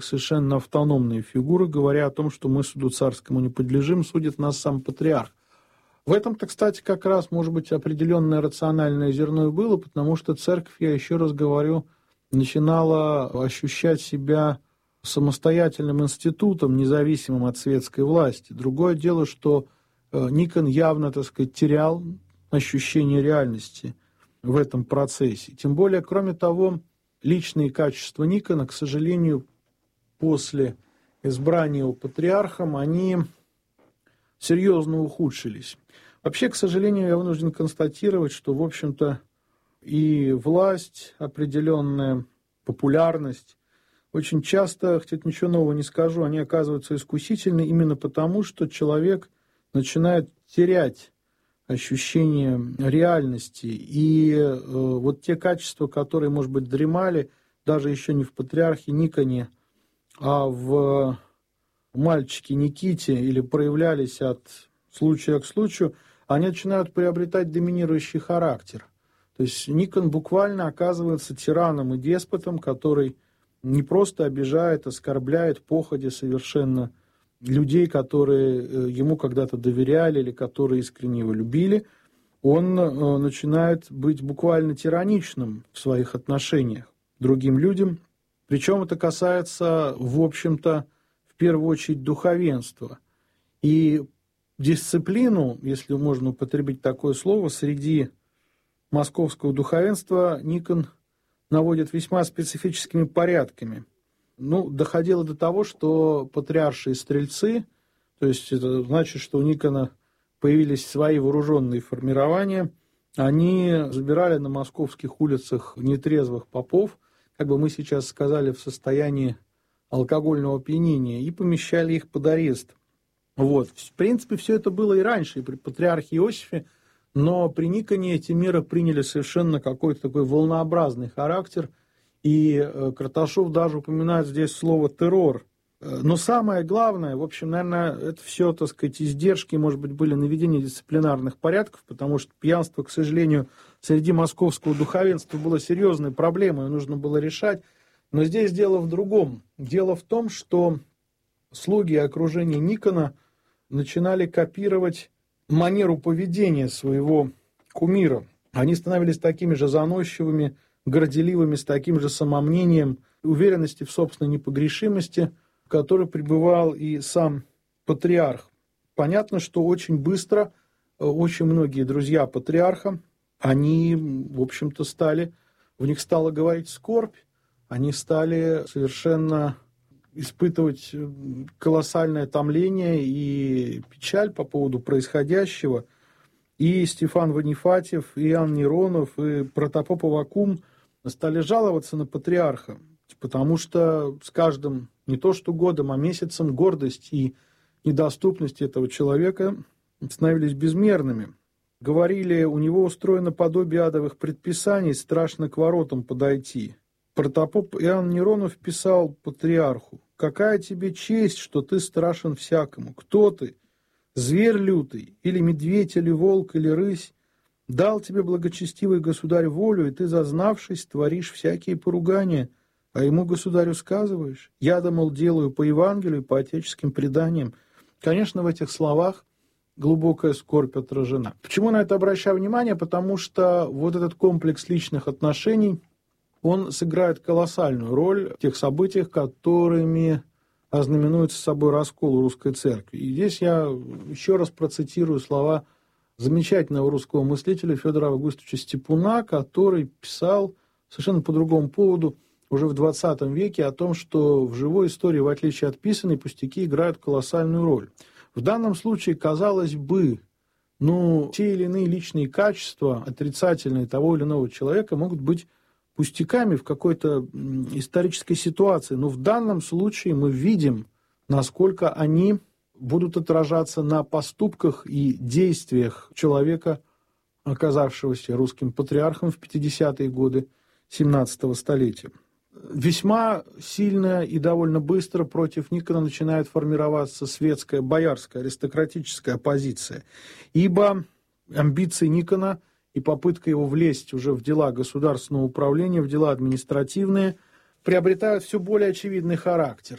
совершенно автономные фигуры, говоря о том, что мы суду царскому не подлежим, судит нас сам патриарх. В этом-то, кстати, как раз, может быть, определенное рациональное зерно и было, потому что церковь, я еще раз говорю, начинала ощущать себя самостоятельным институтом, независимым от светской власти. Другое дело, что Никон явно, так сказать, терял ощущение реальности в этом процессе. Тем более, кроме того, личные качества Никона, к сожалению, после избрания его патриархом, они серьезно ухудшились. Вообще, к сожалению, я вынужден констатировать, что, в общем-то, и власть, определенная популярность, очень часто, хотя ничего нового не скажу, они оказываются искусительны именно потому, что человек начинает терять ощущение реальности. И вот те качества, которые, может быть, дремали даже еще не в патриархе Никоне, а в мальчике Никите или проявлялись от случая к случаю, они начинают приобретать доминирующий характер. То есть Никон буквально оказывается тираном и деспотом, который не просто обижает, оскорбляет походя совершенно людей, которые ему когда-то доверяли или которые искренне его любили. Он начинает быть буквально тираничным в своих отношениях к другим людям. Причем это касается, в общем-то, в первую очередь духовенства. И дисциплину, если можно употребить такое слово, среди московского духовенства Никон наводит весьма специфическими порядками. Доходило до того, что патриаршие стрельцы, то есть это значит, что у Никона появились свои вооруженные формирования, они забирали на московских улицах нетрезвых попов, как бы мы сейчас сказали, в состоянии алкогольного опьянения, и помещали их под арест. В принципе, все это было и раньше, и при патриархе Иосифе, но при Никоне эти меры приняли совершенно какой-то такой волнообразный характер, и Карташов даже упоминает здесь слово «террор». Но самое главное, в общем, наверное, это все, так сказать, издержки, может быть, были наведения дисциплинарных порядков, потому что пьянство, к сожалению, среди московского духовенства было серьезной проблемой, нужно было решать. Но здесь дело в другом. Дело в том, что слуги окружения Никона начинали копировать манеру поведения своего кумира. Они становились такими же заносчивыми, горделивыми, с таким же самомнением, уверенности в собственной непогрешимости, в которой пребывал и сам патриарх. Понятно, что очень быстро очень многие друзья патриарха, они, в общем-то, в них стала говорить скорбь, они стали совершенно испытывать колоссальное томление и печаль по поводу происходящего. И Стефан Ванифатьев, и Иоанн Неронов, и протопоп Аввакум стали жаловаться на патриарха, потому что с каждым не то что годом, а месяцем гордость и недоступность этого человека становились безмерными. Говорили, у него устроено подобие адовых предписаний, страшно к воротам подойти. Протопоп Иоанн Неронов писал патриарху: «Какая тебе честь, что ты страшен всякому? Кто ты? Зверь лютый, или медведь, или волк, или рысь? Дал тебе благочестивый государь волю, и ты, зазнавшись, творишь всякие поругания, а ему, государю, сказываешь? Я, мол, делаю по Евангелию, по отеческим преданиям». Конечно, в этих словах глубокая скорбь отражена. Почему на это обращаю внимание? Потому что вот этот комплекс личных отношений, он сыграет колоссальную роль в тех событиях, которыми ознаменуется собой раскол русской церкви. И здесь я еще раз процитирую слова замечательного русского мыслителя Федора Августовича Степуна, который писал совершенно по другому поводу уже в 20 веке о том, что в живой истории, в отличие от писаной, пустяки играют колоссальную роль. В данном случае, казалось бы, те или иные личные качества, отрицательные того или иного человека, могут быть пустяками в какой-то исторической ситуации. Но в данном случае мы видим, насколько они будут отражаться на поступках и действиях человека, оказавшегося русским патриархом в 50-е годы 17-го столетия. Весьма сильно и довольно быстро против Никона начинает формироваться светская, боярская, аристократическая оппозиция. Ибо амбиции Никона и попытка его влезть уже в дела государственного управления, в дела административные, приобретают все более очевидный характер.